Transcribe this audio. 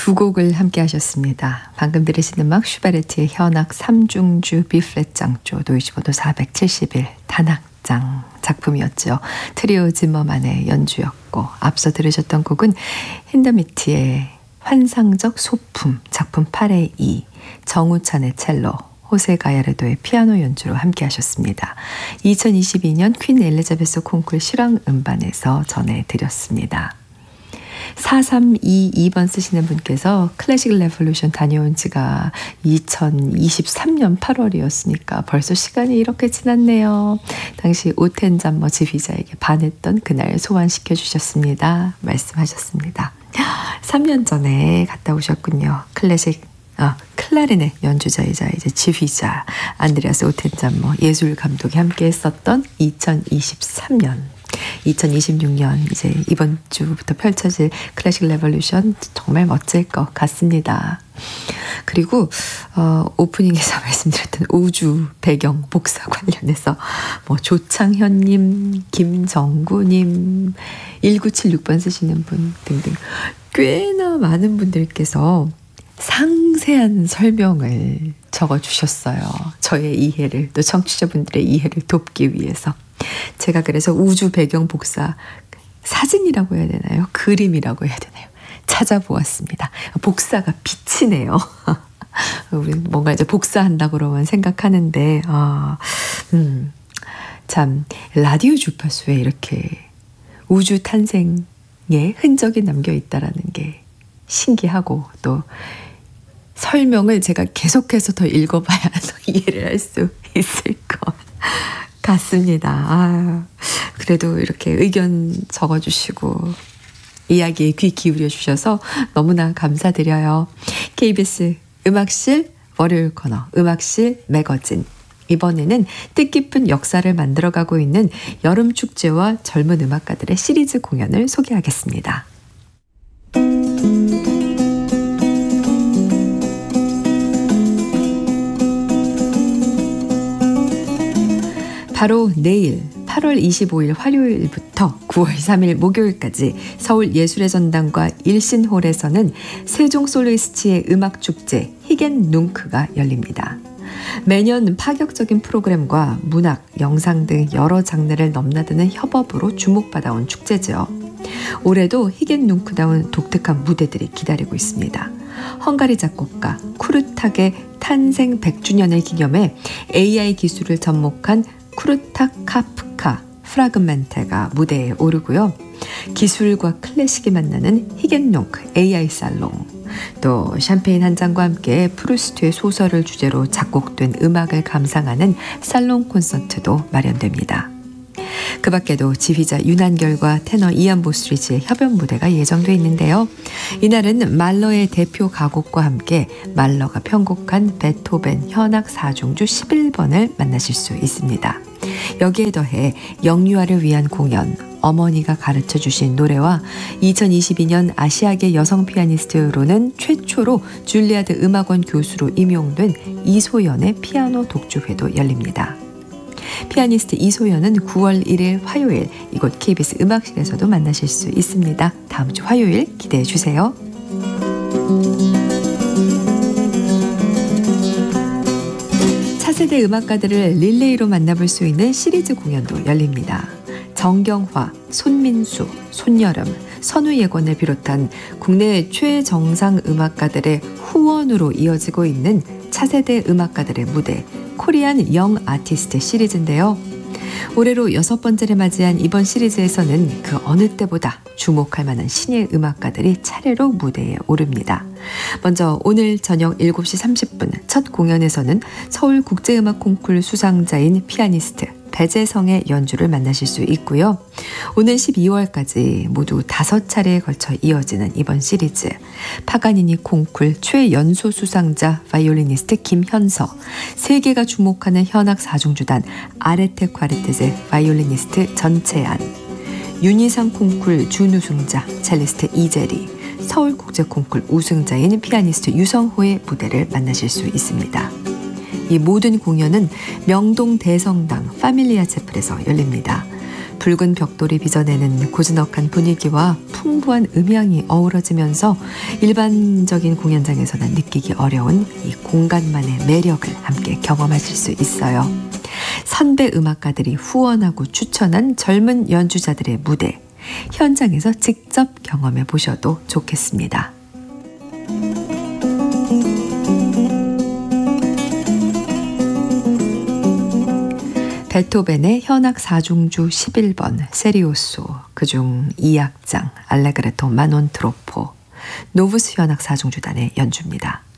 두 곡을 함께 하셨습니다. 방금 들으신 음악 슈베르트의 현악 3중주 B플랫 장조 노이즈번호 471 단악장 작품이었죠. 트리오 짐머만의 연주였고 앞서 들으셨던 곡은 힌더미트의 환상적 소품 작품 8의 2 정우찬의 첼로 호세 가야르도의 피아노 연주로 함께 하셨습니다. 2022년 퀸 엘리자베스 콩쿨 실황 음반에서 전해드렸습니다. 4322번 쓰시는 분께서 클래식 레볼루션 다녀온 지가 2023년 8월이었으니까 벌써 시간이 이렇게 지났네요. 당시 오텐잠머 지휘자에게 반했던 그날 소환시켜 주셨습니다. 말씀하셨습니다. 3년 전에 갔다 오셨군요. 클라리넷 연주자이자 이제 지휘자 안드레아스 오텐잠머 예술 감독이 함께 했었던 2026년 이제 이번 주부터 펼쳐질 클래식 레볼루션 정말 멋질 것 같습니다. 그리고 오프닝에서 말씀드렸던 우주 배경 복사 관련해서 조창현님, 김정구님, 1976번 쓰시는 분 등등 꽤나 많은 분들께서 상세한 설명을 적어주셨어요. 저의 이해를 또 청취자분들의 이해를 돕기 위해서 제가 그래서 우주 배경 복사 사진이라고 해야 되나요? 그림이라고 해야 되나요? 찾아보았습니다. 복사가 빛이네요. 우리 뭔가 이제 복사한다고 그러면 생각하는데 참 라디오 주파수에 이렇게 우주 탄생의 흔적이 남겨 있다라는 게 신기하고 또 설명을 제가 계속해서 더 읽어봐야 더 이해를 할 수 있을 것 같습니다. 그래도 이렇게 의견 적어주시고 이야기에 귀 기울여 주셔서 너무나 감사드려요. KBS 음악실 월요일 코너 음악실 매거진 이번에는 뜻깊은 역사를 만들어가고 있는 여름축제와 젊은 음악가들의 시리즈 공연을 소개하겠습니다. 바로 내일 8월 25일 화요일부터 9월 3일 목요일까지 서울 예술의 전당과 일신홀에서는 세종 솔리스트의 음악축제 히겐룽크가 열립니다. 매년 파격적인 프로그램과 문학, 영상 등 여러 장르를 넘나드는 협업으로 주목받아온 축제죠. 올해도 히겐룽크다운 독특한 무대들이 기다리고 있습니다. 헝가리 작곡가 쿠르탁의 탄생 100주년을 기념해 AI 기술을 접목한 쿠르탁 카프카 프라그멘테가 무대에 오르고요. 기술과 클래식이 만나는 히겐룽크 AI 살롱, 또 샴페인 한 잔과 함께 프루스트의 소설을 주제로 작곡된 음악을 감상하는 살롱 콘서트도 마련됩니다. 그 밖에도 지휘자 윤한결과 테너 이안 보스리지의 협연 무대가 예정돼 있는데요. 이날은 말러의 대표 가곡과 함께 말러가 편곡한 베토벤 현악 4중주 11번을 만나실 수 있습니다. 여기에 더해 영유아를 위한 공연, 어머니가 가르쳐 주신 노래와 2022년 아시아계 여성 피아니스트로는 최초로 줄리아드 음악원 교수로 임용된 이소연의 피아노 독주회도 열립니다. 피아니스트 이소연은 9월 1일 화요일 이곳 KBS 음악실에서도 만나실 수 있습니다. 다음 주 화요일 기대해 주세요. 차세대 음악가들을 릴레이로 만나볼 수 있는 시리즈 공연도 열립니다. 정경화, 손민수, 손여름, 선우예권을 비롯한 국내 최정상 음악가들의 후원으로 이어지고 있는 차세대 음악가들의 무대 코리안 영 아티스트 시리즈인데요. 올해로 6번째를 맞이한 이번 시리즈에서는 그 어느 때보다 주목할 만한 신예 음악가들이 차례로 무대에 오릅니다. 먼저 오늘 저녁 7시 30분 첫 공연에서는 서울국제음악 콩쿨 수상자인 피아니스트 배재성의 연주를 만나실 수 있고요. 오는 12월까지 모두 5차례에 걸쳐 이어지는 이번 시리즈 파가니니 콩쿨 최연소 수상자 바이올리니스트 김현서, 세계가 주목하는 현악 4중주단 아레테 콰르테제 바이올리니스트 전채안, 윤희상 콩쿨 준우승자 첼리스트 이재리, 서울국제콩쿨 우승자인 피아니스트 유성호의 무대를 만나실 수 있습니다. 이 모든 공연은 명동 대성당 파밀리아 채플에서 열립니다. 붉은 벽돌이 빚어내는 고즈넉한 분위기와 풍부한 음향이 어우러지면서 일반적인 공연장에서는 느끼기 어려운 이 공간만의 매력을 함께 경험하실 수 있어요. 선배 음악가들이 후원하고 추천한 젊은 연주자들의 무대, 현장에서 직접 경험해 보셔도 좋겠습니다. 베토벤의 현악 4중주 11번 세리오소, 그중 2악장 알레그레토 마논 트로포, 노브스 현악 4중주단의 연주입니다.